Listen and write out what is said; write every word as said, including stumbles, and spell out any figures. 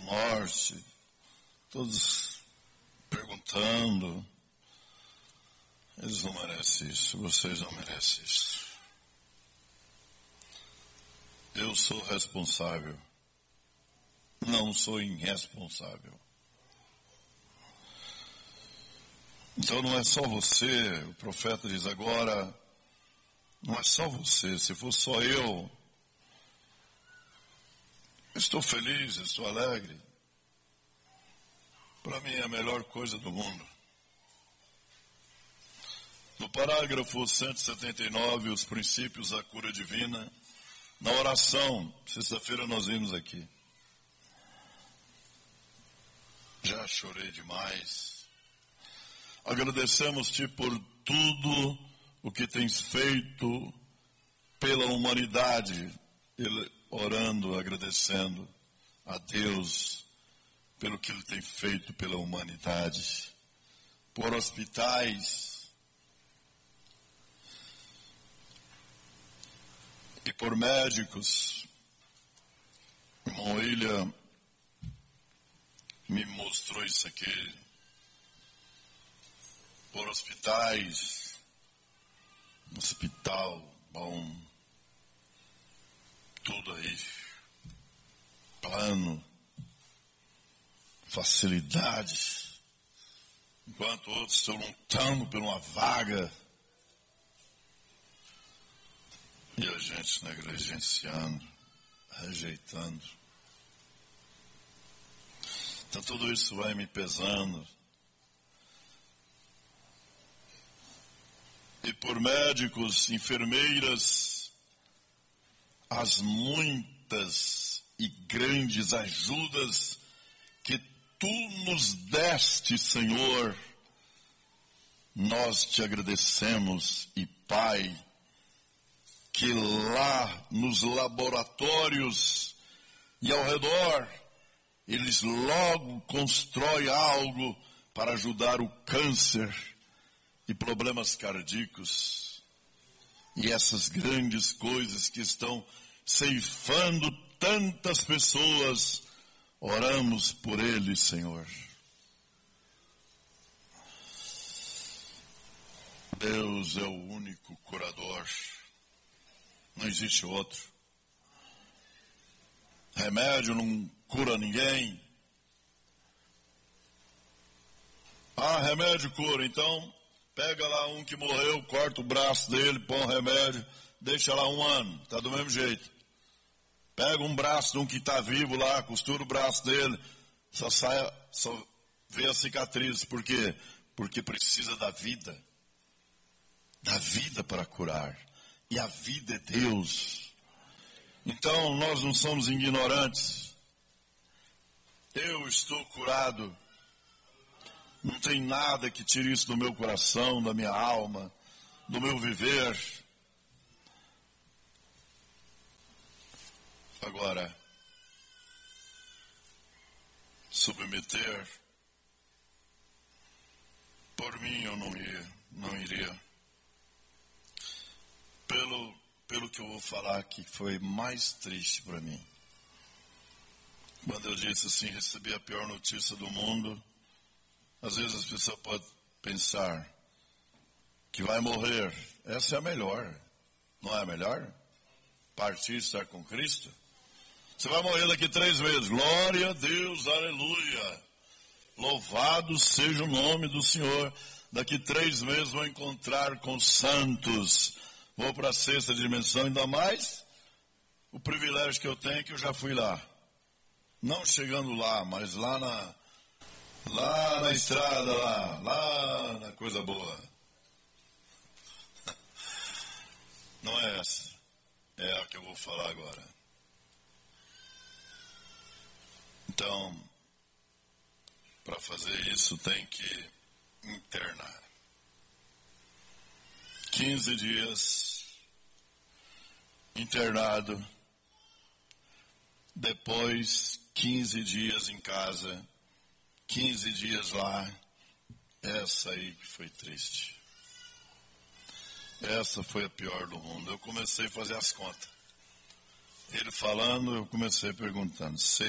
morte, todos perguntando. Eles não merecem isso, vocês não merecem isso. Eu sou responsável, não sou irresponsável. Então não é só você, o profeta diz agora, não é só você, se for só eu, eu estou feliz, eu estou alegre. Para mim é a melhor coisa do mundo. No parágrafo cento e setenta e nove, os princípios da cura divina, na oração, sexta-feira nós vimos aqui. Já chorei demais. Agradecemos-te por tudo o que tens feito pela humanidade, ele orando, agradecendo a Deus pelo que Ele tem feito pela humanidade, por hospitais e por médicos. O irmão William me mostrou isso aqui, por hospitais, hospital bom, tudo aí, plano, facilidade, enquanto outros estão lutando por uma vaga e a gente negligenciando, rejeitando. Então tudo isso vai me pesando. E por médicos, enfermeiras, as muitas e grandes ajudas que Tu nos deste, Senhor, nós te agradecemos. E Pai, que lá nos laboratórios e ao redor, eles logo constroem algo para ajudar o câncer e problemas cardíacos. E essas grandes coisas que estão ceifando tantas pessoas, oramos por eles, Senhor. Deus é o único curador. Não existe outro. Remédio não cura ninguém. Ah, remédio cura, então pega lá um que morreu, corta o braço dele, põe um remédio, deixa lá um ano, tá do mesmo jeito. Pega um braço de um que está vivo lá, costura o braço dele, só sai, só vê a cicatriz. Por quê? Porque precisa da vida. Da vida para curar. E a vida é Deus. Então nós não somos ignorantes. Eu estou curado. Não tem nada que tire isso do meu coração, da minha alma, do meu viver. Agora, submeter, por mim eu não ia, não iria. Pelo, pelo que eu vou falar aqui, foi mais triste para mim. Quando eu disse assim, recebi a pior notícia do mundo, às vezes as pessoas podem pensar que vai morrer. Essa é a melhor, não é a melhor? Partir e estar com Cristo. Você vai morrer daqui três meses. Glória a Deus, aleluia. Louvado seja o nome do Senhor. Daqui três meses vou encontrar com os santos. Vou para a sexta dimensão, ainda mais o privilégio que eu tenho, que eu já fui lá. Não chegando lá, mas lá na, lá na estrada, lá, lá na coisa boa. Não é essa. É a que eu vou falar agora. Então, para fazer isso tem que internar. quinze dias internado, depois quinze dias em casa, quinze dias lá. Essa aí que foi triste. Essa foi a pior do mundo. Eu comecei a fazer as contas. Ele falando, eu comecei perguntando,